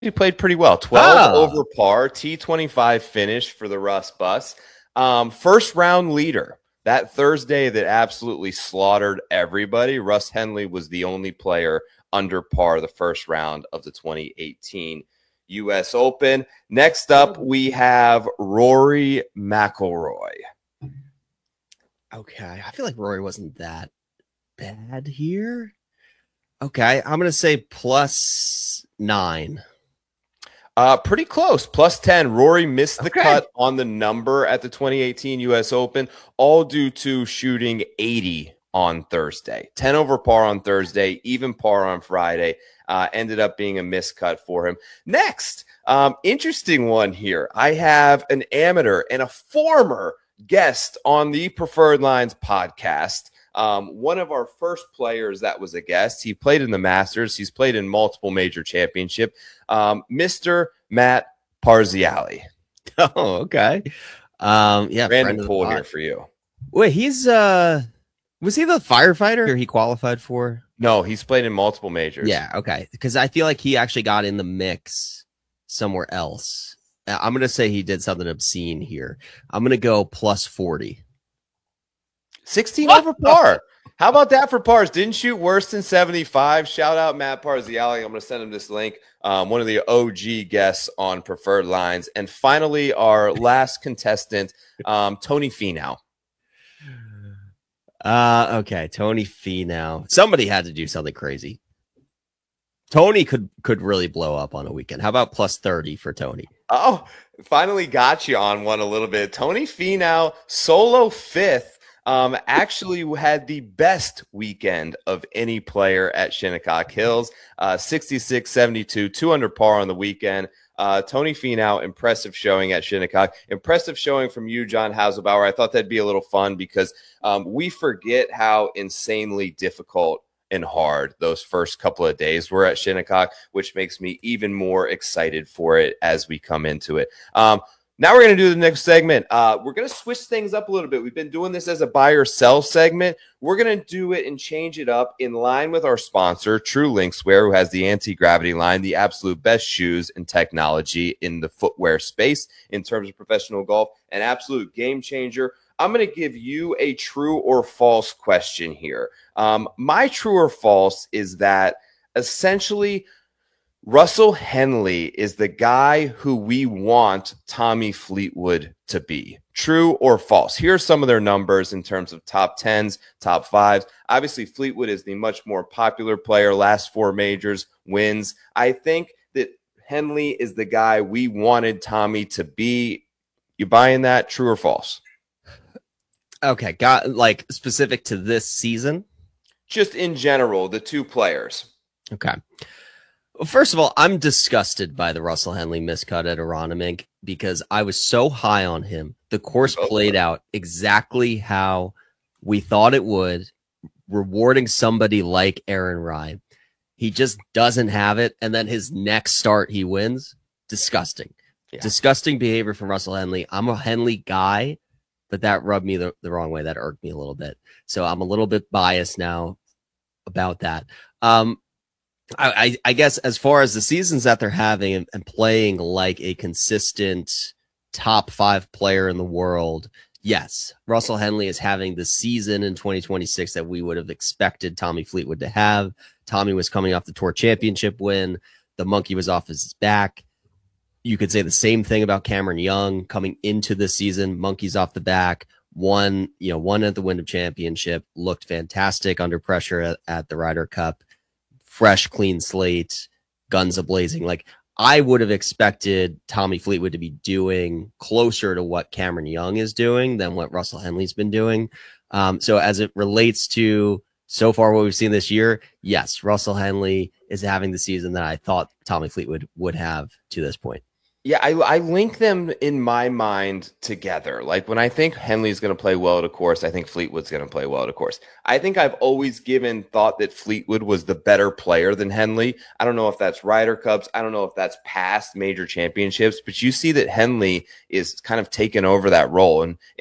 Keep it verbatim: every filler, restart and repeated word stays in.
He played pretty well. twelve Ah, over par, T twenty-five finish for the Russ Bus. Um, first round leader. That Thursday that absolutely slaughtered everybody. Russ Henley was the only player under par the first round of the twenty eighteen U S Open. Next up, we have Rory McIlroy. okay. I feel like Rory wasn't that bad here. Okay, I'm gonna say plus nine. Uh, pretty close, plus ten. Rory missed the Okay. cut on the number at the twenty eighteen U S Open, all due to shooting eighty on Thursday. ten over par on Thursday, even par on Friday. Uh, ended up being a miscut for him. Next, um, interesting one here. I have an amateur and a former guest on the Preferred Lines podcast. Um, one of our first players that was a guest. He played in the Masters. He's played in multiple major championships. Um, Mister Matt Parziale. Oh, okay. Um, yeah, friend Random of the pool pod. here for you. Wait, he's uh, was he the firefighter he qualified for? No, he's played in multiple majors. Yeah, okay. Because I feel like he actually got in the mix somewhere else. Uh, I'm gonna say he did something obscene here. I'm gonna go plus forty. sixteen over par. How about that for pars? Didn't shoot worse than seventy-five. Shout out Matt Parziale. I'm going to send him this link. Um, one of the O G guests on Preferred Lines. And finally, our last contestant, um, Tony Finau. Uh, okay, Tony Finau. Somebody had to do something crazy. Tony could could really blow up on a weekend. How about plus thirty for Tony? Oh, finally got you on one a little bit. Tony Finau, solo fifth. Um, actually had the best weekend of any player at Shinnecock Hills. Uh, sixty-six seventy-two, two under par on the weekend. Uh, Tony Finau, impressive showing at Shinnecock. Impressive showing from you, John Hauselbauer. I thought that'd be a little fun because um, we forget how insanely difficult and hard those first couple of days were at Shinnecock, which makes me even more excited for it as we come into it. Um, Now we're going to do the next segment. Uh, we're going to switch things up a little bit. We've been doing this as a buy or sell segment. We're going to do it and change it up in line with our sponsor, True Linkswear, who has the anti-gravity line, the absolute best shoes and technology in the footwear space in terms of professional golf, an absolute game changer. I'm going to give you a true or false question here. Um, my true or false is that essentially – Russell Henley is the guy who we want Tommy Fleetwood to be. True or false? Here are some of their numbers in terms of top tens, top fives. Obviously, Fleetwood is the much more popular player, last four majors, wins. I think that Henley is the guy we wanted Tommy to be. You buying that? True or false? Okay, got like specific to this season? Just in general, the two players. Okay. Well, first of all, I'm disgusted by the Russell Henley miscut at Aronimink because I was so high on him. The course played out exactly how we thought it would, rewarding somebody like Aaron Rai. He just doesn't have it. And then his next start, he wins. Disgusting. Yeah. Disgusting behavior from Russell Henley. I'm a Henley guy, but that rubbed me the, the wrong way. That irked me a little bit. So I'm a little bit biased now about that. Um, I, I guess as far as the seasons that they're having and, and playing like a consistent top five player in the world, yes, Russell Henley is having the season in twenty twenty-six that we would have expected Tommy Fleetwood to have. Tommy was coming off the Tour Championship win. The monkey was off his back. You could say the same thing about Cameron Young coming into the season. Monkey's off the back. Won, you know, won at the Wyndham Championship. Looked fantastic under pressure at, at the Ryder Cup. Fresh, clean slate, guns a-blazing. Like, I would have expected Tommy Fleetwood to be doing closer to what Cameron Young is doing than what Russell Henley's been doing. Um, so as it relates to so far what we've seen this year, yes, Russell Henley is having the season that I thought Tommy Fleetwood would have to this point. Yeah, I, I link them in my mind together. Like when I think Henley's going to play well at a course, I think Fleetwood's going to play well at a course. I think I've always given thought that Fleetwood was the better player than Henley. I don't know if that's Ryder Cups. I don't know if that's past major championships, but you see that Henley is kind of taken over that role. And